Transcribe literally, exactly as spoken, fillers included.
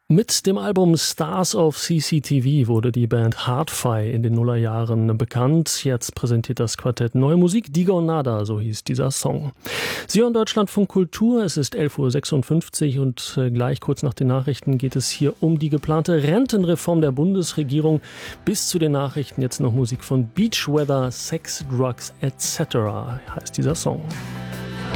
Mit dem Album Stars of C C T V wurde die Band Hardfi in den Nullerjahren bekannt. Jetzt präsentiert das Quartett neue Musik. Digo Nada, so hieß dieser Song. Sie hören Deutschlandfunk Kultur, es ist elf Uhr sechsundfünfzig und gleich kurz nach den Nachrichten geht es hier um die geplante Rentenreform der Bundesregierung. Bis zu den Nachrichten jetzt noch Musik von Beach Weather, Sex, Drugs et cetera heißt dieser Song.